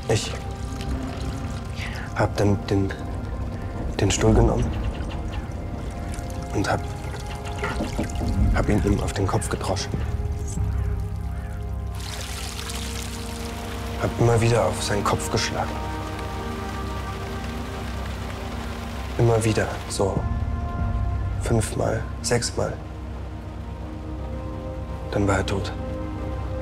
Ich hab dann den Stuhl genommen und hab ihn ihm auf den Kopf gedroschen. Hab immer wieder auf seinen Kopf geschlagen. Immer wieder, so 5-mal, 6-mal. Dann war er tot.